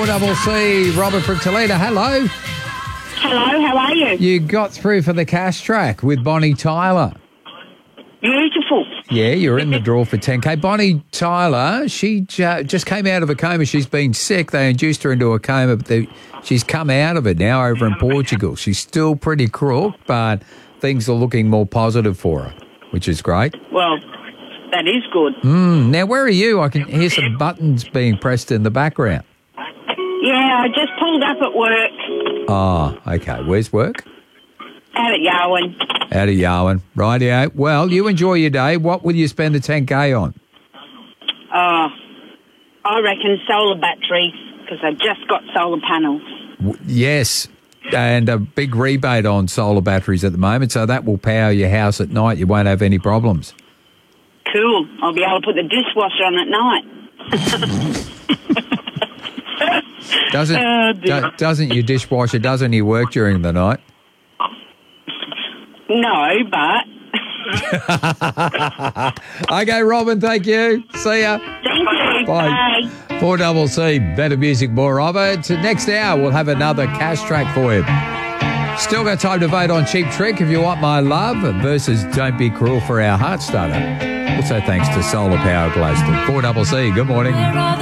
4CC, Robert from Toledo. Hello. Hello, how are you? You got through for the cash track with Bonnie Tyler. Beautiful. Yeah, you're in the draw for 10K. Bonnie Tyler, she just came out of a coma. She's been sick. They induced her into a coma, but she's come out of it now over in Portugal. She's still pretty crook, but things are looking more positive for her, which is great. Well, that is good. Now, where are you? I can hear some buttons being pressed in the background. Yeah, I just pulled up at work. Oh, okay. Where's work? Out at Yarwin. Out of Yarwin. Rightio. Well, you enjoy your day. What will you spend the 10K on? I reckon solar batteries, because I've just got solar panels. Yes, and a big rebate on solar batteries at the moment, so that will power your house at night. You won't have any problems. Cool. I'll be able to put the dishwasher on at night. Doesn't your dishwasher, doesn't he work during the night? No, but... Okay, Robin, thank you. See ya. Thank you. Bye. 4CC, better music, more Robert. Next hour, we'll have another cash track for you. Still got time to vote on Cheap Trick if you want my love versus Don't Be Cruel for our heart starter. Also thanks to Solar Power Gladstone. 4CC, good morning.